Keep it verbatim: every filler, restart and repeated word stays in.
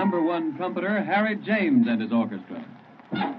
number one trumpeter Harry James and his orchestra.